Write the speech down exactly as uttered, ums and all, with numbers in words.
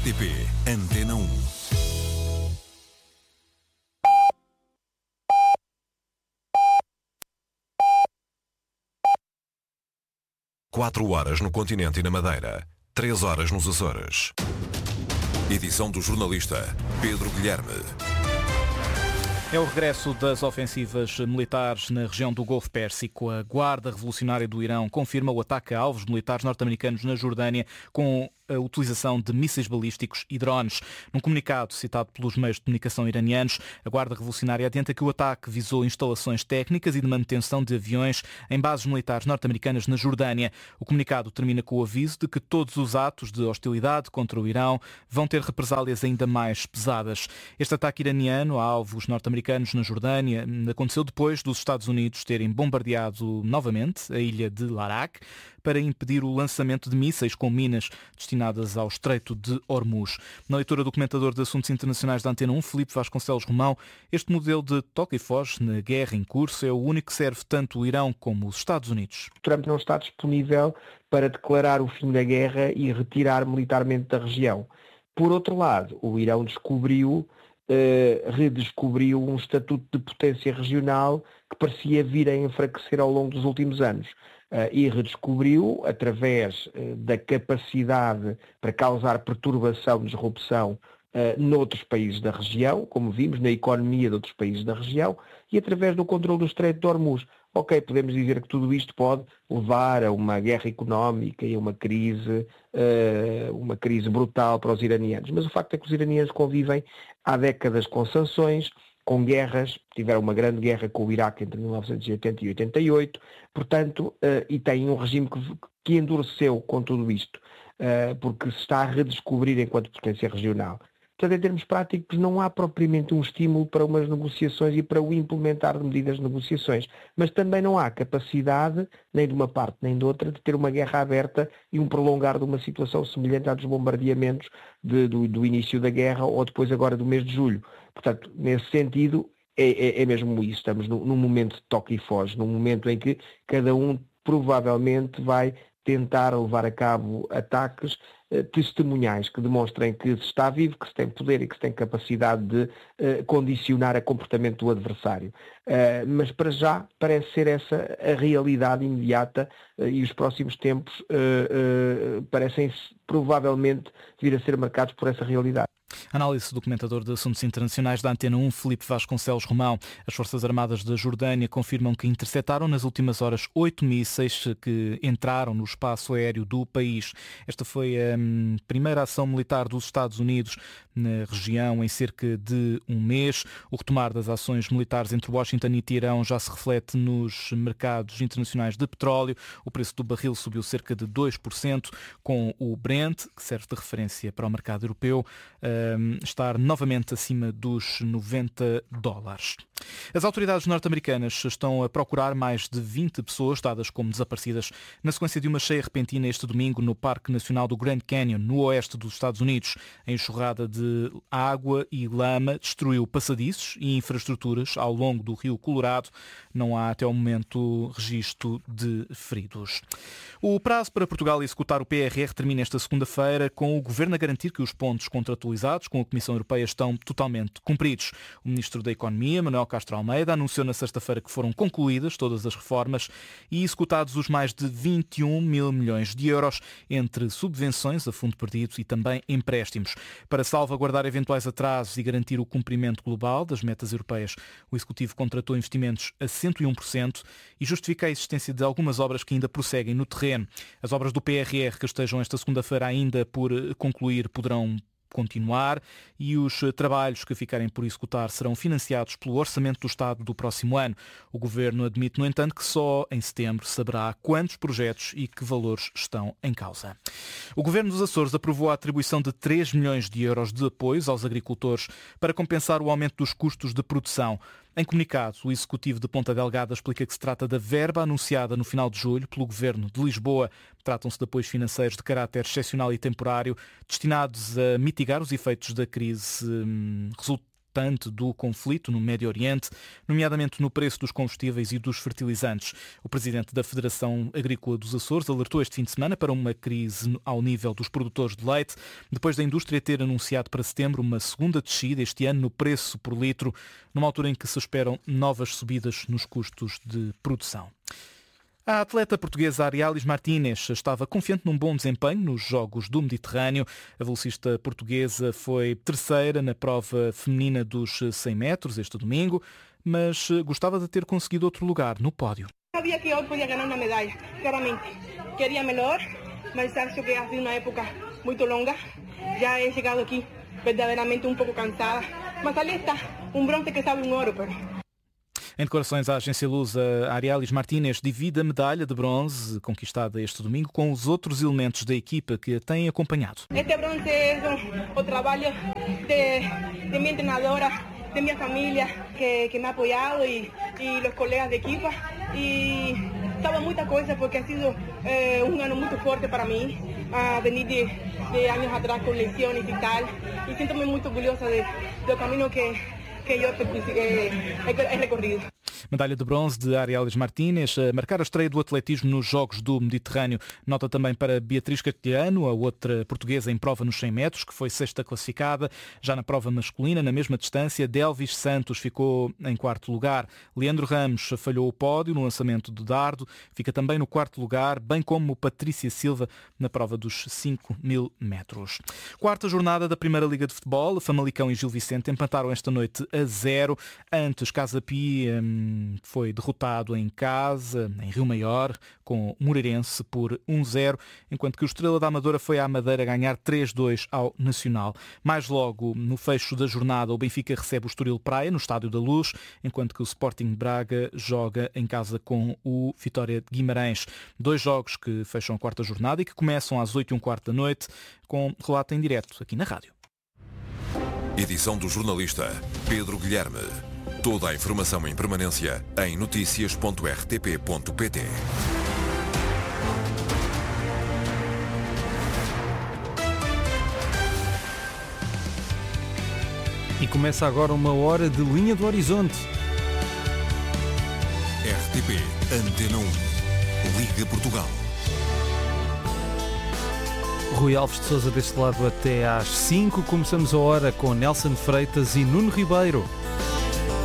R T P Antena um. Quatro horas no continente e na Madeira. Três horas nos Açores. Edição do jornalista Pedro Guilherme. É o regresso das ofensivas militares na região do Golfo Pérsico. A Guarda Revolucionária do Irão confirma o ataque a alvos militares norte-americanos na Jordânia com a utilização de mísseis balísticos e drones. Num comunicado citado pelos meios de comunicação iranianos, a Guarda Revolucionária adianta que o ataque visou instalações técnicas e de manutenção de aviões em bases militares norte-americanas na Jordânia. O comunicado termina com o aviso de que todos os atos de hostilidade contra o Irão vão ter represálias ainda mais pesadas. Este ataque iraniano a alvos norte-americanos na Jordânia aconteceu depois dos Estados Unidos terem bombardeado novamente a ilha de Larak para impedir o lançamento de mísseis com minas destinadas ao Estreito de Hormuz. Na leitura do comentador de Assuntos Internacionais da Antena um, Filipe Vasconcelos Romão, este modelo de toque e foge na guerra em curso é o único que serve tanto o Irão como os Estados Unidos. Trump não está disponível para declarar o fim da guerra e retirar militarmente da região. Por outro lado, o Irão descobriu, eh, redescobriu um estatuto de potência regional que parecia vir a enfraquecer ao longo dos últimos anos. Uh, e redescobriu, através uh, da capacidade para causar perturbação, disrupção uh, noutros países da região, como vimos, na economia de outros países da região, e através do controle do Estreito de Hormuz. Ok, podemos dizer que tudo isto pode levar a uma guerra económica e a uma crise, uh, uma crise brutal para os iranianos, mas o facto é que os iranianos convivem há décadas com sanções, com guerras, tiveram uma grande guerra com o Iraque entre mil novecentos e oitenta e oitenta e oito, portanto, uh, e têm um regime que, que endureceu com tudo isto, uh, porque se está a redescobrir enquanto potência regional. Portanto, em termos práticos, não há propriamente um estímulo para umas negociações e para o implementar de medidas de negociações, mas também não há capacidade, nem de uma parte nem de outra, de ter uma guerra aberta e um prolongar de uma situação semelhante à dos bombardeamentos de, do, do início da guerra ou depois agora do mês de julho. Portanto, nesse sentido, é, é, é mesmo isso. Estamos num, num momento de toque e foge, num momento em que cada um provavelmente vai tentar levar a cabo ataques eh, testemunhais que demonstrem que se está vivo, que se tem poder e que se tem capacidade de eh, condicionar o comportamento do adversário. Uh, mas para já parece ser essa a realidade imediata uh, e os próximos tempos uh, uh, parecem provavelmente vir a ser marcados por essa realidade. Análise do comentador de Assuntos Internacionais da Antena um, Filipe Vasconcelos Romão. As Forças Armadas da Jordânia confirmam que interceptaram nas últimas horas oito mísseis que entraram no espaço aéreo do país. Esta foi a hum, primeira ação militar dos Estados Unidos na região em cerca de um mês. O retomar das ações militares entre Washington e Teherão já se reflete nos mercados internacionais de petróleo. O preço do barril subiu cerca de dois por cento, com o Brent, que serve de referência para o mercado europeu, estar novamente acima dos noventa dólares. As autoridades norte-americanas estão a procurar mais de vinte pessoas dadas como desaparecidas na sequência de uma cheia repentina este domingo no Parque Nacional do Grand Canyon, no oeste dos Estados Unidos. A enxurrada de água e lama destruiu passadiços e infraestruturas ao longo do rio Colorado. Não há até o momento registro de feridos. O prazo para Portugal executar o P R R termina esta segunda-feira, com o Governo a garantir que os pontos contratualizados com a Comissão Europeia estão totalmente cumpridos. O Ministro da Economia, Manuel Castro Almeida, anunciou na sexta-feira que foram concluídas todas as reformas e executados os mais de vinte e um mil milhões de euros entre subvenções a fundo perdido e também empréstimos. Para salvaguardar eventuais atrasos e garantir o cumprimento global das metas europeias, o Executivo contratou investimentos a cento e um por cento e justifica a existência de algumas obras que ainda prosseguem no terreno. As obras do P R R que estejam esta segunda-feira ainda por concluir poderão continuar e os trabalhos que ficarem por executar serão financiados pelo Orçamento do Estado do próximo ano. O Governo admite, no entanto, que só em setembro saberá quantos projetos e que valores estão em causa. O Governo dos Açores aprovou a atribuição de três milhões de euros de apoios aos agricultores para compensar o aumento dos custos de produção. Em comunicado, o Executivo de Ponta Delgada explica que se trata da verba anunciada no final de julho pelo Governo de Lisboa. Tratam-se de apoios financeiros de caráter excepcional e temporário, destinados a mitigar os efeitos da crise hum, resultante importante do conflito no Médio Oriente, nomeadamente no preço dos combustíveis e dos fertilizantes. O presidente da Federação Agrícola dos Açores alertou este fim de semana para uma crise ao nível dos produtores de leite, depois da indústria ter anunciado para setembro uma segunda descida este ano no preço por litro, numa altura em que se esperam novas subidas nos custos de produção. A atleta portuguesa Arialis Martínez estava confiante num bom desempenho nos Jogos do Mediterrâneo. A velocista portuguesa foi terceira na prova feminina dos cem metros este domingo, mas gostava de ter conseguido outro lugar no pódio. Sabia que eu podia ganhar uma medalha, claramente. Queria melhor, mas acho que ha sido uma época muito longa. Já he chegado aqui verdadeiramente um pouco cansada, mas ali está, um bronze que sabe um ouro. Pero... Em declarações à agência Lusa, Arialis Martínez divide a medalha de bronze conquistada este domingo com os outros elementos da equipa que a têm acompanhado. Este bronze é o, o trabalho de, de minha treinadora, de minha família que, que me ha apoiado e, e os colegas de equipa. E sabe muita coisa porque ha sido eh, um ano muito forte para mim. A venir de, de anos atrás com lesões e tal. E sinto-me muito orgulhosa de, do caminho que, que eu he recorrido. Medalha de bronze de Arialis Martínez, a marcar a estreia do atletismo nos Jogos do Mediterrâneo. Nota também para Beatriz Castelhano, a outra portuguesa em prova nos cem metros, que foi sexta classificada. Já na prova masculina, na mesma distância, Delvis Santos ficou em quarto lugar. Leandro Ramos falhou o pódio no lançamento do dardo, fica também no quarto lugar, bem como Patrícia Silva na prova dos cinco mil metros. Quarta jornada da Primeira Liga de Futebol. Famalicão e Gil Vicente empataram esta noite a zero. Antes, Casa Pia hum, foi derrotado em casa, em Rio Maior, com o Moreirense por um zero, enquanto que o Estrela da Amadora foi à Madeira ganhar três dois ao Nacional. Mais logo, no fecho da jornada, o Benfica recebe o Estoril Praia no Estádio da Luz, enquanto que o Sporting Braga joga em casa com o Vitória de Guimarães. Dois jogos que fecham a quarta jornada e que começam às oito e um quarto da noite, com relato em direto aqui na rádio. Edição do jornalista Pedro Guilherme. Toda a informação em permanência em noticias ponto r t p ponto p t. E começa agora uma hora de Linha do Horizonte. R T P Antena um. Liga Portugal. Rui Alves de Sousa deste lado até às cinco. Começamos a hora com Nelson Freitas e Nuno Ribeiro.